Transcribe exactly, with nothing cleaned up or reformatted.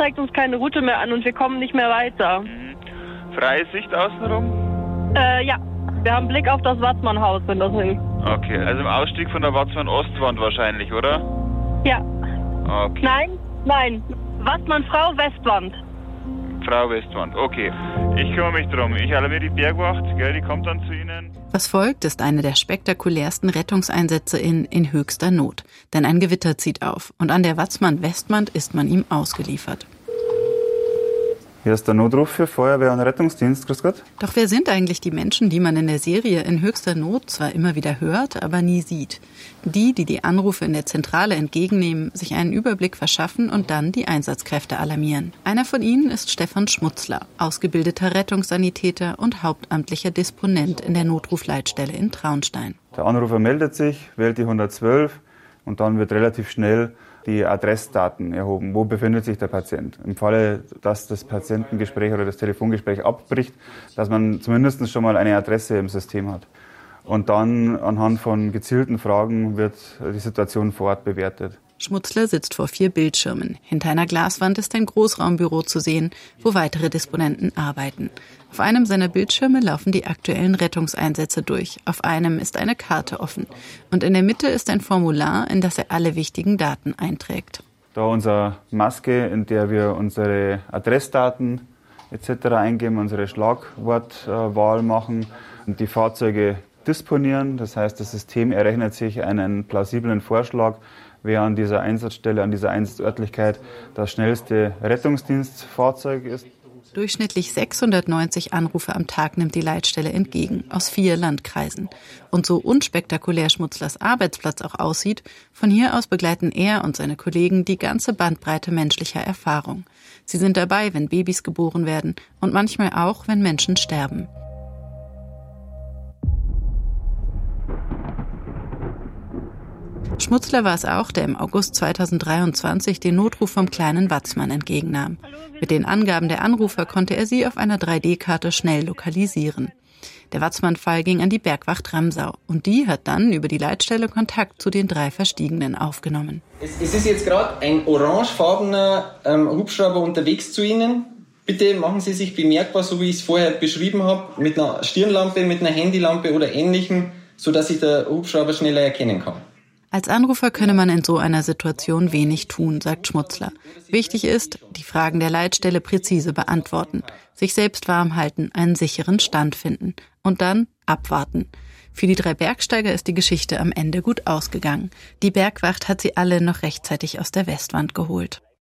zeigt uns keine Route mehr an und wir kommen nicht mehr weiter. Mhm. Freie Sicht außenrum? Äh, ja. Wir haben Blick auf das Watzmannhaus, wenn das hilft. Okay, also im Ausstieg von der Watzmann-Ostwand wahrscheinlich, oder? Ja. Okay. Nein, nein. Watzmann-Frau Westwand. Frau Westwand, okay. Ich kümmere mich drum. Ich alarmiere die Bergwacht, gell, die kommt dann zu Ihnen. Was folgt, ist einer der spektakulärsten Rettungseinsätze in, in höchster Not. Denn ein Gewitter zieht auf und an der Watzmann-Westwand ist man ihm ausgeliefert. Hier ist der Notruf für Feuerwehr und Rettungsdienst. Grüß Gott. Doch wer sind eigentlich die Menschen, die man in der Serie in höchster Not zwar immer wieder hört, aber nie sieht? Die, die die Anrufe in der Zentrale entgegennehmen, sich einen Überblick verschaffen und dann die Einsatzkräfte alarmieren. Einer von ihnen ist Stefan Schmutzler, ausgebildeter Rettungssanitäter und hauptamtlicher Disponent in der Notrufleitstelle in Traunstein. Der Anrufer meldet sich, wählt die hundertzwölf und dann wird relativ schnell die Adressdaten erhoben. Wo befindet sich der Patient? Im Falle, dass das Patientengespräch oder das Telefongespräch abbricht, dass man zumindest schon mal eine Adresse im System hat. Und dann anhand von gezielten Fragen wird die Situation vor Ort bewertet. Schmutzler sitzt vor vier Bildschirmen. Hinter einer Glaswand ist ein Großraumbüro zu sehen, wo weitere Disponenten arbeiten. Auf einem seiner Bildschirme laufen die aktuellen Rettungseinsätze durch. Auf einem ist eine Karte offen. Und in der Mitte ist ein Formular, in das er alle wichtigen Daten einträgt. Da unsere Maske, in der wir unsere Adressdaten et cetera eingeben, unsere Schlagwortwahl machen und die Fahrzeuge disponieren. Das heißt, das System errechnet sich einen plausiblen Vorschlag, wer an dieser Einsatzstelle, an dieser Einsatzörtlichkeit das schnellste Rettungsdienstfahrzeug ist. Durchschnittlich sechshundertneunzig Anrufe am Tag nimmt die Leitstelle entgegen, aus vier Landkreisen. Und so unspektakulär Schmutzlers Arbeitsplatz auch aussieht, von hier aus begleiten er und seine Kollegen die ganze Bandbreite menschlicher Erfahrung. Sie sind dabei, wenn Babys geboren werden und manchmal auch, wenn Menschen sterben. Schmutzler war es auch, der im August zweitausenddreiundzwanzig den Notruf vom kleinen Watzmann entgegennahm. Mit den Angaben der Anrufer konnte er sie auf einer drei D Karte schnell lokalisieren. Der Watzmann-Fall ging an die Bergwacht Ramsau und die hat dann über die Leitstelle Kontakt zu den drei Verstiegenen aufgenommen. Es, es ist jetzt gerade ein orangefarbener ähm, Hubschrauber unterwegs zu Ihnen. Bitte machen Sie sich bemerkbar, so wie ich es vorher beschrieben habe, mit einer Stirnlampe, mit einer Handylampe oder Ähnlichem, sodass ich der Hubschrauber schneller erkennen kann. Als Anrufer könne man in so einer Situation wenig tun, sagt Schmutzler. Wichtig ist, die Fragen der Leitstelle präzise beantworten, sich selbst warm halten, einen sicheren Stand finden und dann abwarten. Für die drei Bergsteiger ist die Geschichte am Ende gut ausgegangen. Die Bergwacht hat sie alle noch rechtzeitig aus der Westwand geholt.